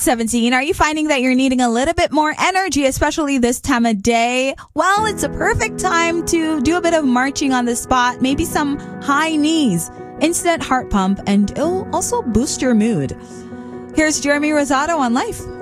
6:17. Are you finding that you're needing a little bit more energy, especially this time of day? Well, it's a perfect time to do a bit of marching on the spot, maybe some high knees, instant heart pump, and it'll also boost your mood. Here's Jeremy Rosado on Life.